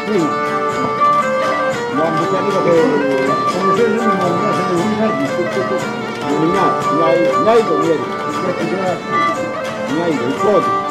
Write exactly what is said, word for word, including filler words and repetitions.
Sì. Non bisogna dire che come se non mi mangiasse le unità tutto. Non mi ha, mi hai, mi hai, mi hai, mi hai, il codice.